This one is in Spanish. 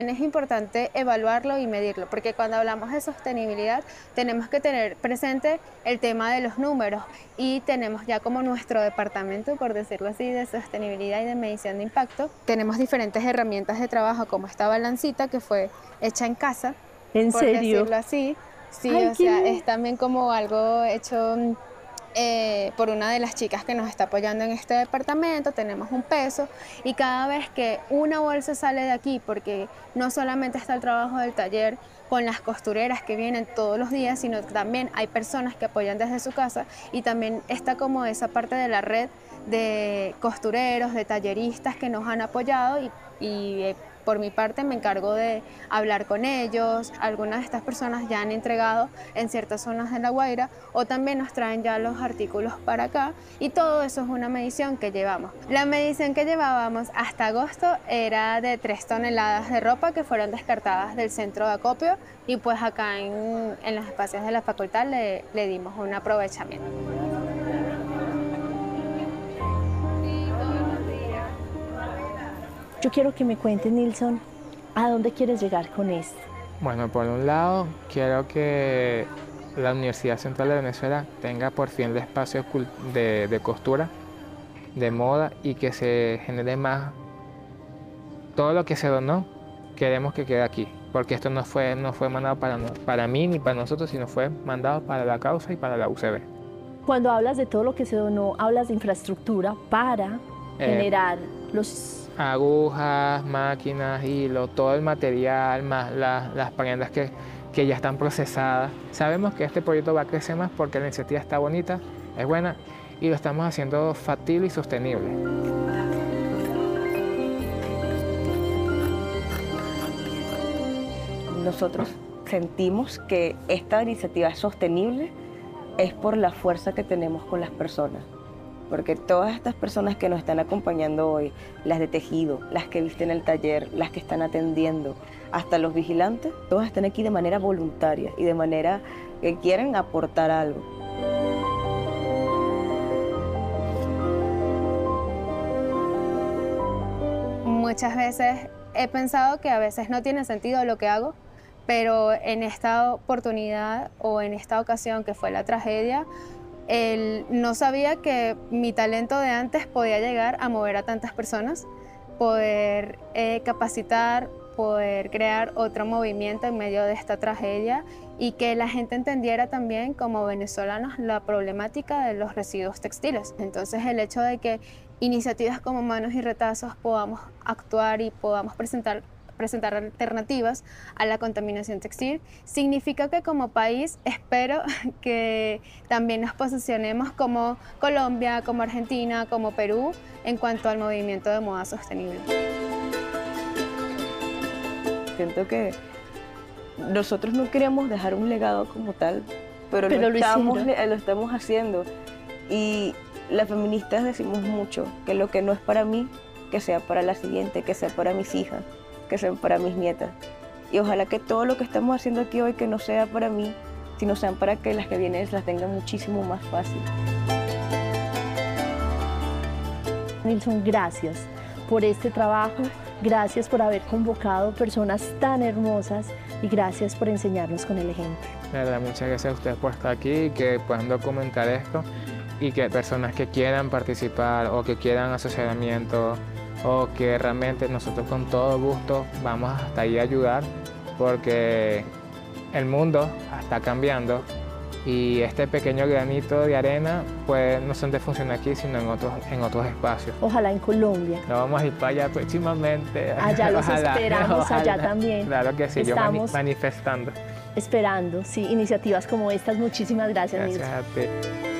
Es importante evaluarlo y medirlo, porque cuando hablamos de sostenibilidad tenemos que tener presente el tema de los números y tenemos ya como nuestro departamento, por decirlo así, de sostenibilidad y de medición de impacto. Tenemos diferentes herramientas de trabajo como esta balancita que fue hecha en casa, ¿En por serio? decirlo así. Sí, Ay, o qué sea, lindo. es también como algo hecho por una de las chicas que nos está apoyando en este departamento. Tenemos un peso y cada vez que una bolsa sale de aquí, porque no solamente está el trabajo del taller con las costureras que vienen todos los días, sino que también hay personas que apoyan desde su casa y también está como esa parte de la red de costureros, de talleristas que nos han apoyado y por mi parte me encargo de hablar con ellos. Algunas de estas personas ya han entregado en ciertas zonas de La Guaira o también nos traen ya los artículos para acá y todo eso es una medición que llevamos. La medición que llevábamos hasta agosto era de 3 toneladas de ropa que fueron descartadas del centro de acopio y pues acá en los espacios de la facultad le dimos un aprovechamiento. Yo quiero que me cuentes, Nilson, ¿a dónde quieres llegar con esto? Bueno, por un lado, quiero que la Universidad Central de Venezuela tenga por fin el espacio de costura, de moda y que se genere más. Todo lo que se donó, queremos que quede aquí, porque esto no fue mandado para mí ni para nosotros, sino fue mandado para la causa y para la UCB. Cuando hablas de todo lo que se donó, hablas de infraestructura para generar los... Agujas, máquinas, hilo, todo el material, más las prendas que ya están procesadas. Sabemos que este proyecto va a crecer más porque la iniciativa está bonita, es buena y lo estamos haciendo factible y sostenible. Nosotros sentimos que esta iniciativa es sostenible es por la fuerza que tenemos con las personas. Porque todas estas personas que nos están acompañando hoy, las de tejido, las que visten el taller, las que están atendiendo, hasta los vigilantes, todas están aquí de manera voluntaria y de manera que quieren aportar algo. Muchas veces he pensado que a veces no tiene sentido lo que hago, pero en esta oportunidad o en esta ocasión que fue la tragedia, no sabía que mi talento de antes podía llegar a mover a tantas personas, poder capacitar, poder crear otro movimiento en medio de esta tragedia y que la gente entendiera también como venezolanos la problemática de los residuos textiles. Entonces el hecho de que iniciativas como Manos y Retazos podamos actuar y podamos presentar alternativas a la contaminación textil, significa que como país espero que también nos posicionemos como Colombia, como Argentina, como Perú en cuanto al movimiento de moda sostenible. Siento que nosotros no queríamos dejar un legado como tal, pero lo estamos haciendo. Y las feministas decimos mucho que lo que no es para mí, que sea para la siguiente, que sea para mis hijas, que sean para mis nietas. Y ojalá que todo lo que estamos haciendo aquí hoy que no sea para mí, sino sean para que las que vienen las tengan muchísimo más fácil. Nilson, gracias por este trabajo, gracias por haber convocado personas tan hermosas y gracias por enseñarnos con el ejemplo. De verdad, muchas gracias a ustedes por estar aquí y que puedan documentar esto y que personas que quieran participar o que quieran asesoramiento o que realmente nosotros con todo gusto vamos hasta ahí a ayudar porque el mundo está cambiando y este pequeño granito de arena pues no solamente funciona aquí sino en otros espacios. Ojalá en Colombia. Nos vamos a ir para allá próximamente. Allá los Ojalá, esperamos, ojalá. allá también. Claro que sí, Estamos yo manifestando. esperando, sí, iniciativas como estas. Muchísimas gracias, Gracias Nilson. a ti.